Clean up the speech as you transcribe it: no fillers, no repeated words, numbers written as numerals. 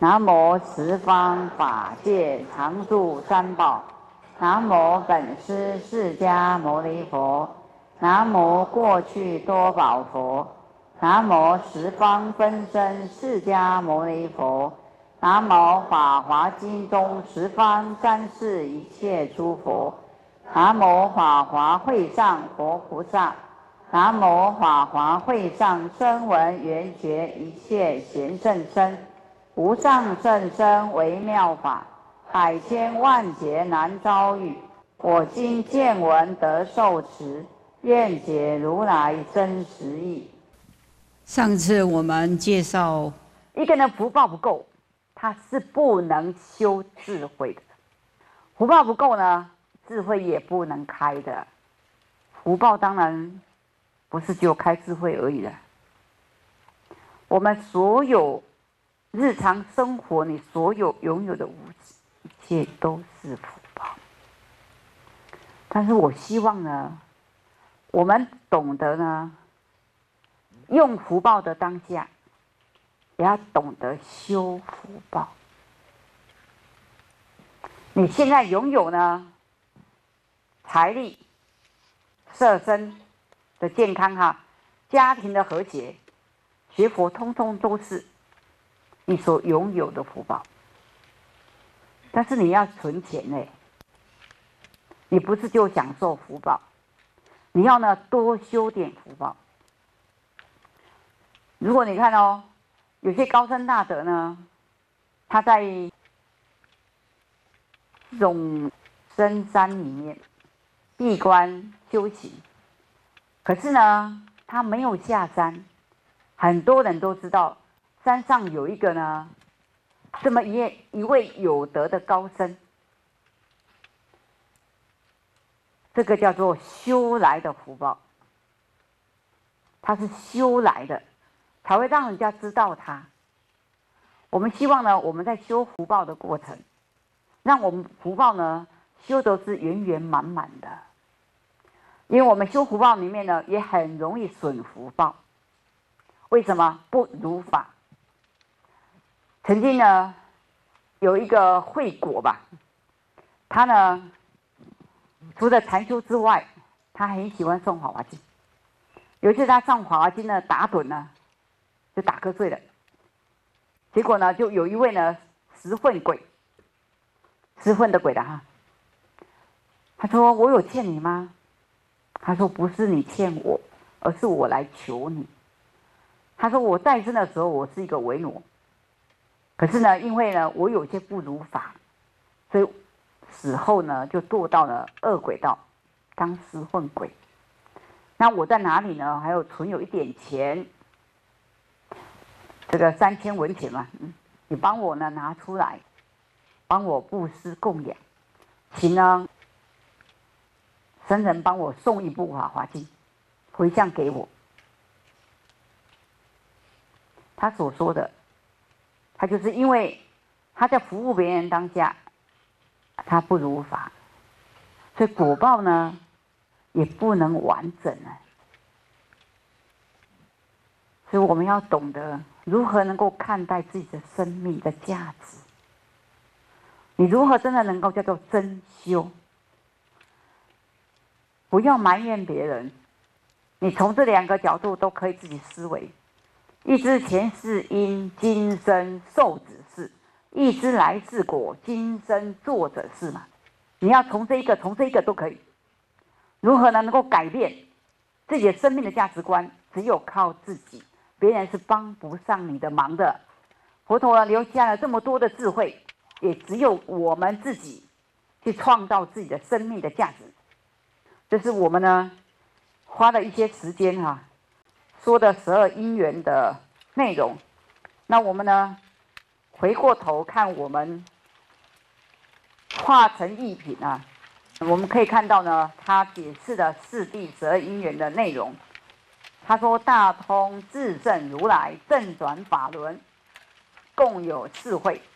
南无十方法界常住三宝。南无本师释迦牟尼佛。南无过去多宝佛。南无十方分身释迦牟尼佛。南无法华经中十方三世一切诸佛。南无法华会上佛菩萨。南无法华会上声闻缘觉一切贤圣身。无上甚深微妙法，百千万劫难遭遇。我今见闻得受持，愿解如来真实义。 上次我们介绍， 一个人福报不够，他是不能修智慧的。福报不够呢，智慧也不能开的。福报当然不是只有开智慧而已了。我们所有日常生活，你所有拥有的物质，一切都是福报。但是我希望呢，我们懂得呢，用福报的当下，也要懂得修福报。你现在拥有呢，财力、色身的健康哈，家庭的和谐，学佛通通都是你所拥有的福报。但是你要存钱呢，你不是就享受福报，你要呢多修点福报。如果你看哦，有些高僧大德呢，他在这种深山里面闭关修行，可是呢，他没有下山。很多人都知道，山上有一个呢，这么一位有德的高僧，这个叫做修来的福报。他是修来的，才会让人家知道他。我们希望呢，我们在修福报的过程，让我们福报呢修的是圆圆满满的。因为我们修福报里面呢，也很容易损福报。为什么？不如法。曾经呢，有一个慧果吧，他呢，除了禅修之外，他很喜欢诵《法华经》。有一次他上《法华经》呢，打盹呢，就打瞌睡了。结果呢，就有一位呢十混鬼，十混的鬼的哈，他说：“我有欠你吗？”他说：“不是你欠我，而是我来求你。”他说：“我在生的时候，我是一个维罗，可是呢，因为呢，我有些不如法，所以死后呢，就堕到了恶鬼道，当十混鬼。那我在哪里呢？还有存有一点钱，这个3000文钱嘛，你帮我呢拿出来，帮我布施供养，请呢僧人帮我送一部《法华经》回向给我。”他所说的，他就是因为他在服务别人当下，他不如法，所以果报呢也不能完整啊。所以我们要懂得如何能够看待自己的生命的价值，你如何真的能够叫做真修，不要埋怨别人，你从这2个角度都可以自己思维。一知前世因，今生受子事；一知来世果，今生做者事嘛。你要从这一个都可以。如何能够改变自己的生命的价值观？只有靠自己，别人是帮不上你的忙的。佛陀呢留下了这么多的智慧，也只有我们自己去创造自己的生命的价值。这是我们呢花了一些时间说的12因缘的内容。那我们呢回过头看我们化成一品我们可以看到呢，他解释了四谛12因缘的内容。他说：“大通至圣如来正转法轮，共有智慧，